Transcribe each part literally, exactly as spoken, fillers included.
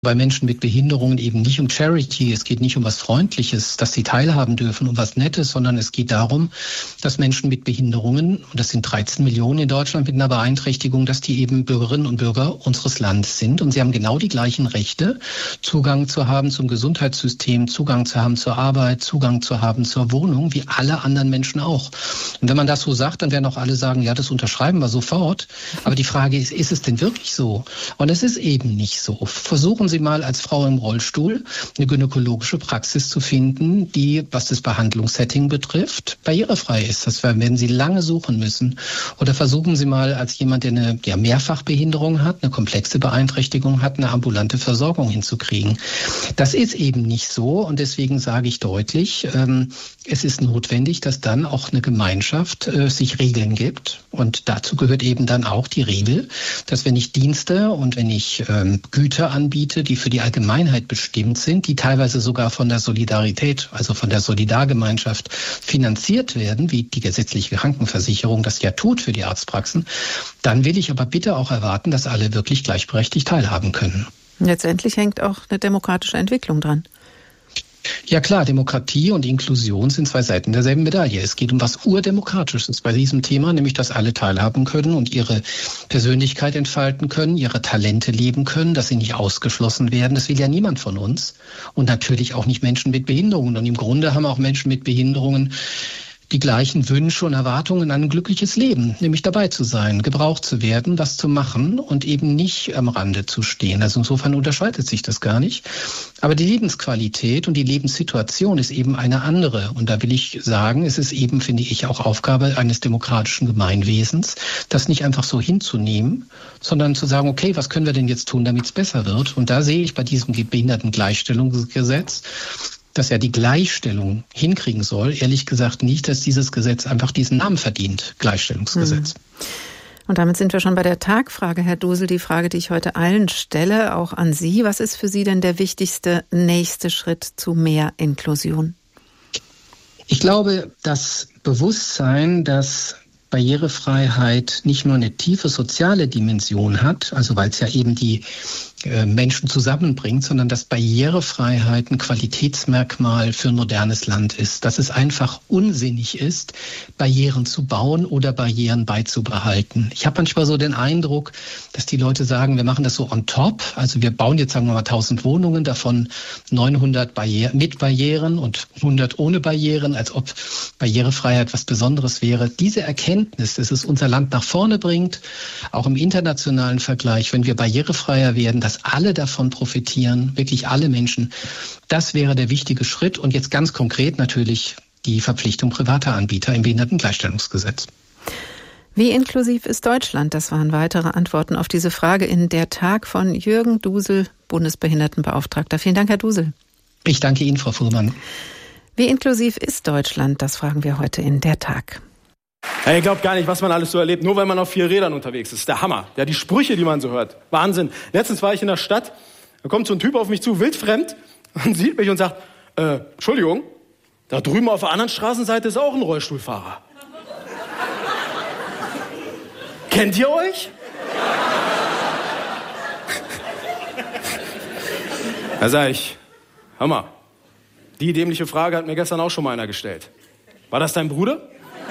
bei Menschen mit Behinderungen eben nicht um Charity, es geht nicht um was Freundliches, dass sie teilhaben dürfen, um was Nettes, sondern es geht darum, dass Menschen mit Behinderungen, und das sind dreizehn Millionen in Deutschland mit einer Beeinträchtigung, dass die eben Bürgerinnen und Bürger unseres Landes sind und sie haben genau die gleichen Rechte, Zugang zu haben zum Gesundheitssystem, Zugang zu haben zur Arbeit, Zugang zu haben zur Wohnung, wie alle anderen Menschen auch. Und wenn man das so sagt, dann werden auch alle sagen, ja, das unterschreiben wir sofort. Aber die Frage ist, ist es denn wirklich so? Und es ist eben nicht so. Versuchen Sie mal als Frau im Rollstuhl eine gynäkologische Praxis zu finden, die, was das Behandlungssetting betrifft, barrierefrei ist. Das werden Sie lange suchen müssen. Oder versuchen Sie mal als jemand, der eine ja, Mehrfachbehinderung hat, eine komplexe Beeinträchtigung hat, eine ambulante Versorgung hinzukriegen. Das ist eben nicht so und deswegen sage ich deutlich, ähm, es ist notwendig, dass dann auch eine Gemeinschaft äh, sich Regeln gibt. Und dazu gehört eben dann auch die Regel, dass wenn ich Dienste und wenn ich ähm, Güter anbiete, die für die Allgemeinheit bestimmt sind, die teilweise sogar von der Solidarität, also von der Solidargemeinschaft finanziert werden, wie die gesetzliche Krankenversicherung das ja tut für die Arztpraxen, dann will ich aber bitte auch erwarten, dass alle wirklich gleichberechtigt teilhaben können. Letztendlich hängt auch eine demokratische Entwicklung dran. Ja klar, Demokratie und Inklusion sind zwei Seiten derselben Medaille. Es geht um was Urdemokratisches bei diesem Thema, nämlich dass alle teilhaben können und ihre Persönlichkeit entfalten können, ihre Talente leben können, dass sie nicht ausgeschlossen werden. Das will ja niemand von uns. Und natürlich auch nicht Menschen mit Behinderungen. Und im Grunde haben auch Menschen mit Behinderungen die gleichen Wünsche und Erwartungen an ein glückliches Leben, nämlich dabei zu sein, gebraucht zu werden, was zu machen und eben nicht am Rande zu stehen. Also insofern unterscheidet sich das gar nicht. Aber die Lebensqualität und die Lebenssituation ist eben eine andere. Und da will ich sagen, es ist eben, finde ich, auch Aufgabe eines demokratischen Gemeinwesens, das nicht einfach so hinzunehmen, sondern zu sagen, okay, was können wir denn jetzt tun, damit es besser wird? Und da sehe ich bei diesem Behindertengleichstellungsgesetz, dass er die Gleichstellung hinkriegen soll, ehrlich gesagt nicht, dass dieses Gesetz einfach diesen Namen verdient, Gleichstellungsgesetz. Und damit sind wir schon bei der Tagfrage, Herr Dusel, die Frage, die ich heute allen stelle, auch an Sie. Was ist für Sie denn der wichtigste nächste Schritt zu mehr Inklusion? Ich glaube, das Bewusstsein, dass Barrierefreiheit nicht nur eine tiefe soziale Dimension hat, also weil es ja eben die äh, Menschen zusammenbringt, sondern dass Barrierefreiheit ein Qualitätsmerkmal für ein modernes Land ist. Dass es einfach unsinnig ist, Barrieren zu bauen oder Barrieren beizubehalten. Ich habe manchmal so den Eindruck, dass die Leute sagen, wir machen das so on top. Also wir bauen jetzt, sagen wir mal, tausend Wohnungen, davon neunhundert Barriere, mit Barrieren und hundert ohne Barrieren, als ob Barrierefreiheit was Besonderes wäre. Diese Erkenntnis, dass es unser Land nach vorne bringt, auch im internationalen Vergleich, wenn wir barrierefreier werden, dass alle davon profitieren, wirklich alle Menschen, das wäre der wichtige Schritt. Und jetzt ganz konkret natürlich die Verpflichtung privater Anbieter im Behindertengleichstellungsgesetz. Wie inklusiv ist Deutschland? Das waren weitere Antworten auf diese Frage in Der Tag von Jürgen Dusel, Bundesbehindertenbeauftragter. Vielen Dank, Herr Dusel. Ich danke Ihnen, Frau Fuhrmann. Wie inklusiv ist Deutschland? Das fragen wir heute in Der Tag. Ja, ihr glaubt gar nicht, was man alles so erlebt, nur weil man auf vier Rädern unterwegs ist. Das ist der Hammer. Ja, die Sprüche, die man so hört. Wahnsinn. Letztens war ich in der Stadt, da kommt so ein Typ auf mich zu, wildfremd, und sieht mich und sagt, äh, Entschuldigung, da drüben auf der anderen Straßenseite ist auch ein Rollstuhlfahrer. Kennt ihr euch? Da sag ich, hör mal, die dämliche Frage hat mir gestern auch schon mal einer gestellt. War das dein Bruder?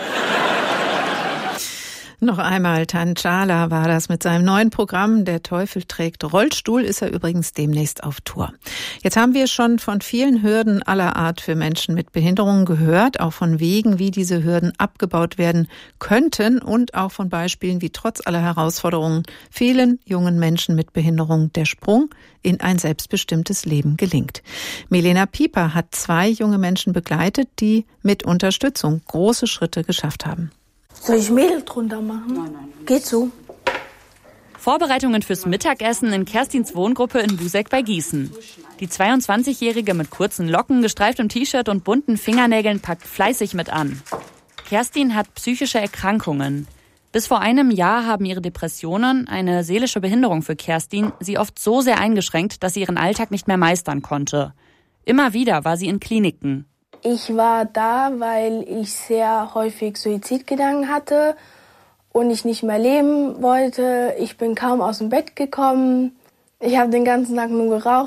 Noch einmal, Tanchala war das mit seinem neuen Programm Der Teufel trägt Rollstuhl, ist er übrigens demnächst auf Tour. Jetzt haben wir schon von vielen Hürden aller Art für Menschen mit Behinderungen gehört, auch von Wegen, wie diese Hürden abgebaut werden könnten und auch von Beispielen, wie trotz aller Herausforderungen vielen jungen Menschen mit Behinderung der Sprung in ein selbstbestimmtes Leben gelingt. Milena Pieper hat zwei junge Menschen begleitet, die mit Unterstützung große Schritte geschafft haben. Soll ich Mehl drunter machen? Nein, nein. Geht so. Vorbereitungen fürs Mittagessen in Kerstins Wohngruppe in Buseck bei Gießen. Die zweiundzwanzigjährige mit kurzen Locken, gestreiftem T-Shirt und bunten Fingernägeln packt fleißig mit an. Kerstin hat psychische Erkrankungen. Bis vor einem Jahr haben ihre Depressionen, eine seelische Behinderung für Kerstin, sie oft so sehr eingeschränkt, dass sie ihren Alltag nicht mehr meistern konnte. Immer wieder war sie in Kliniken. Ich war da, weil ich sehr häufig Suizidgedanken hatte und ich nicht mehr leben wollte. Ich bin kaum aus dem Bett gekommen. Ich habe den ganzen Tag nur geraucht.